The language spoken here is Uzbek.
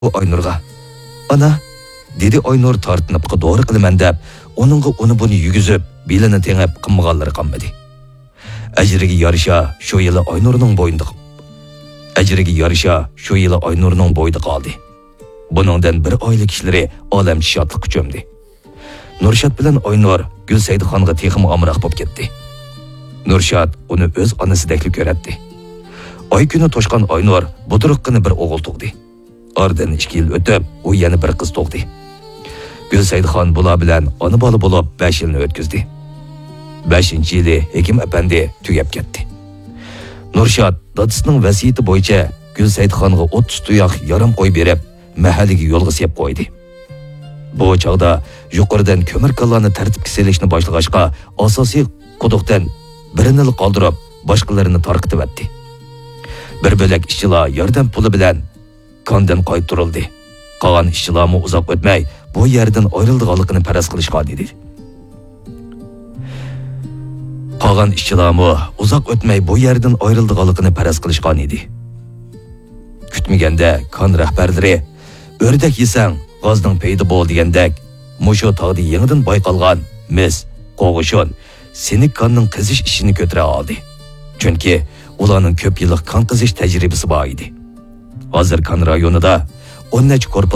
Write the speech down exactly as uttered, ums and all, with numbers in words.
bu Aynurga. Ana, dedi Aynur tartınıp doğru kılıman dep, onunla onu bunu yügüzüp, belini tengep kımgalları kalmadı. Ecrigi yarışa şu yılı Aynur'un boyunda. Ecrigi yarışa şu yılı Aynur'un boyunda kaldı. Bunundan bir aylık kişileri alem şatlık çömdü. Nurşat bilen Aynur Gülseydi Xanға texim amırak bop ketdi. Nurşat onu öz anasidekli göretti. Ay günü toşkan Aynur budurukqını bir oğul tuğdu. Ardan iki yıl ötüp, o yana bir kız tuğdu. Gülseydi Xan bula bilen anı balı bulup beş yılını ötküzdü. Beşinci yılı Hekim Efendi tügep ketdi. Nurşat dadısının vasiyeti boyunca Gülseydi Xanға otuz tuyak yarım koy berip, mahalligi yolga sep koydu. Bu çağda yuqoridan kömür kallarını tertipki selishni boshlag'achqa asosiy quduqdan birini qoldirib, boshqalarini tarqitib etdi. Bir bo'lak ishchilar yordam puli bilan kondan qaytarildi. Qolgan ishchilarmi uzoq o'tmay bu yerdan ayrilganligini faraz qilishga dedi. Qolgan ishchilarmi uzoq o'tmay bu yerdan ayrilganligini faraz qilishgan edi. Kutmaganda kon rahbarlari o'rdak yesang g'ozning paydo bo'l degandek, mushu tog'da yangidan bayqalgan mis, qo'g'ishon, senik konning qizish ishini ko'tara oldi. Chunki ularning ko'p yillik kon qizish tajribasi bor edi. Hozir kon rayonida o'n necha